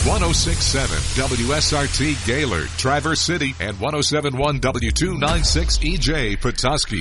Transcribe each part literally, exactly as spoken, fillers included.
one oh six point seven W S R T Gaylord, Traverse City, and one oh seven point one W two ninety-six E J Petoskey.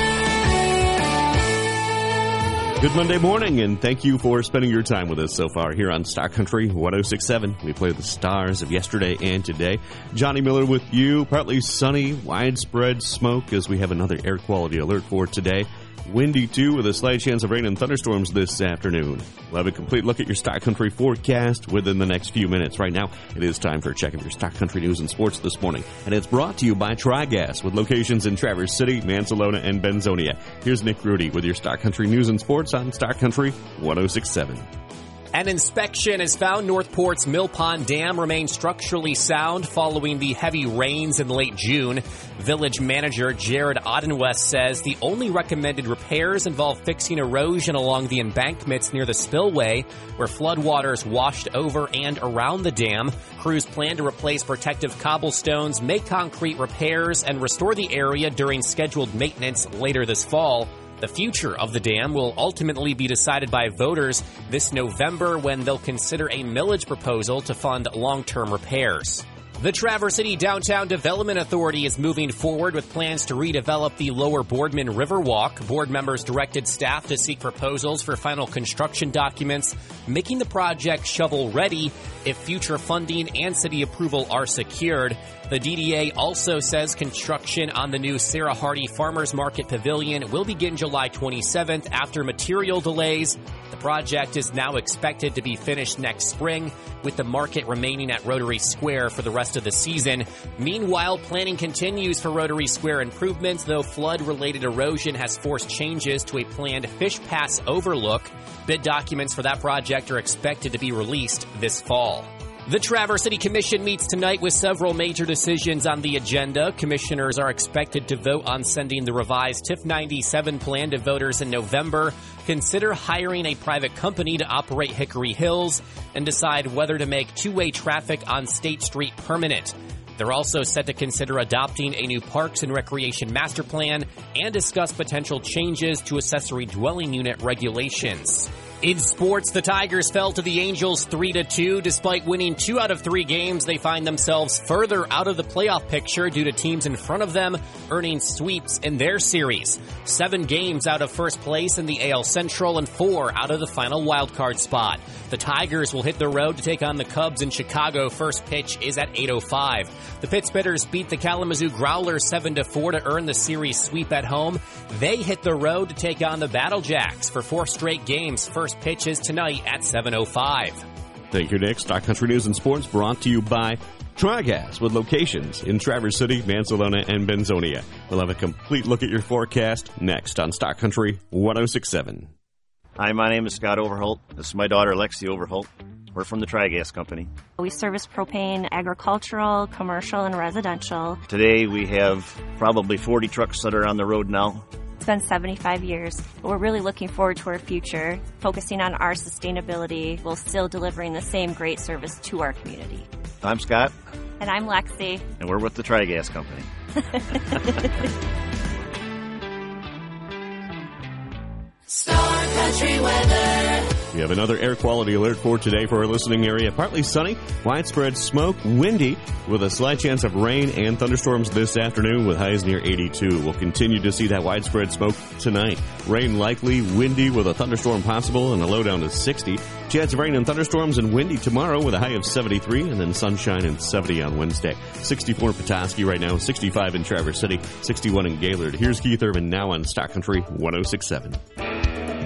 Good Monday morning, and thank you for spending your time with us so far here on Star Country one oh six point seven. We play the stars of yesterday and today. Johnny Miller with you. Partly sunny, widespread smoke as we have another air quality alert for today. Windy, too, with a slight chance of rain and thunderstorms this afternoon. We'll have a complete look at your Stock Country forecast within the next few minutes. Right now, it is time for a check of your Stock Country news and sports this morning. And it's brought to you by Tri-Gas, with locations in Traverse City, Mansalona, and Benzonia. Here's Nick Rudy with your Stock Country news and sports on Stock Country one oh six point seven. An inspection has found Northport's Mill Pond Dam remains structurally sound following the heavy rains in late June. Village manager Jared Odenwest says the only recommended repairs involve fixing erosion along the embankments near the spillway, where floodwaters washed over and around the dam. Crews plan to replace protective cobblestones, make concrete repairs, and restore the area during scheduled maintenance later this fall. The future of the dam will ultimately be decided by voters this November when they'll consider a millage proposal to fund long-term repairs. The Traverse City Downtown Development Authority is moving forward with plans to redevelop the Lower Boardman Riverwalk. Board members directed staff to seek proposals for final construction documents, making the project shovel-ready if future funding and city approval are secured. The D D A also says construction on the new Sarah Hardy Farmers Market Pavilion will begin July twenty-seventh after material delays. The project is now expected to be finished next spring, with the market remaining at Rotary Square for the rest of the season. Meanwhile, planning continues for Rotary Square improvements, though flood-related erosion has forced changes to a planned Fish Pass overlook. Bid documents for that project are expected to be released this fall. The Traverse City Commission meets tonight with several major decisions on the agenda. Commissioners are expected to vote on sending the revised T I F ninety-seven plan to voters in November, consider hiring a private company to operate Hickory Hills, and decide whether to make two-way traffic on State Street permanent. They're also set to consider adopting a new Parks and Recreation Master Plan and discuss potential changes to accessory dwelling unit regulations. In sports, the Tigers fell to the Angels three to two. Despite winning two out of three games, they find themselves further out of the playoff picture due to teams in front of them earning sweeps in their series. Seven games out of first place in the A L Central and four out of the final wildcard spot. The Tigers will hit the road to take on the Cubs in Chicago. First pitch is at eight oh five. The Pittsburghers beat the Kalamazoo Growlers seven to four to earn the series sweep at home. They hit the road to take on the Battle Jacks for four straight games. First pitch is tonight at seven oh five. Thank you, Nick. Stock Country News and Sports brought to you by Tri-Gas, with locations in Traverse City, Mansalona, and Benzonia. We'll have a complete look at your forecast next on Stock Country one oh six point seven. Hi, my name is Scott Overholt. This is my daughter, Lexi Overholt. We're from the Tri-Gas Company. We service propane, agricultural, commercial, and residential. Today we have probably forty trucks that are on the road now. It's been seventy-five years. We're really looking forward to our future, focusing on our sustainability while still delivering the same great service to our community. I'm Scott. And I'm Lexi. And we're with the Tri-Gas Company. Star Country weather. We have another air quality alert for today for our listening area. Partly sunny, widespread smoke, windy, with a slight chance of rain and thunderstorms this afternoon with highs near eighty-two. We'll continue to see that widespread smoke tonight. Rain likely, windy with a thunderstorm possible and a low down to sixty. Chance of rain and thunderstorms and windy tomorrow with a high of seventy-three, and then sunshine and seventy on Wednesday. sixty-four in Petoskey right now, sixty-five in Traverse City, sixty-one in Gaylord. Here's Keith Urban now on Stock Country one oh six point seven.